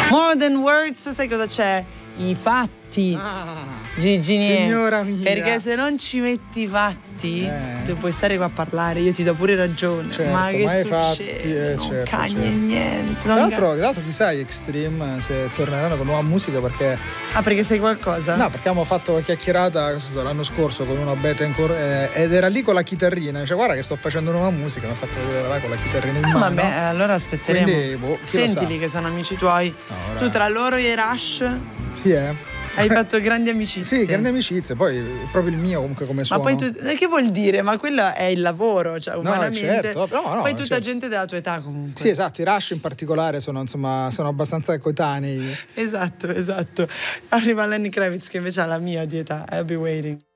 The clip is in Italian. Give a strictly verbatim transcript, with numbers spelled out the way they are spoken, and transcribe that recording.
More than words, sai cosa c'è? I fatti. Ah, Gigi Nier. signora mia. Perché se non ci metti i fatti, Eh. tu puoi stare qua a parlare, io ti do pure ragione. Certo, ma che ma i succede? fatti, eh, non certo, cagna certo. niente. Tra non l'altro, tra l'altro chissà gli Extreme se torneranno con nuova musica, perché ca- Ah, perché sai qualcosa? no, perché abbiamo fatto chiacchierata cosa è stato, l'anno scorso con una Betancourt eh, ed era lì con la chitarrina, dice guarda che sto facendo nuova musica, mi ha fatto vedere là con la chitarrina in Ah, mano. vabbè, allora aspetteremo. Quindi, boh, chi lo sa. Sentili che sono amici tuoi. No, ora- Tu tra loro e Rush Sì, eh. hai fatto grandi amicizie. Sì, grandi amicizie, poi proprio il mio comunque come Ma suono. poi tu, eh, che vuol dire? Ma quello è il lavoro, cioè umanamente. certo, no, no, poi tutta certo. gente della tua età comunque. Sì, esatto, i Rush in particolare sono insomma sono abbastanza coetanei. Esatto, esatto. Arriva Lenny Kravitz che invece ha la mia di età. I'll be waiting.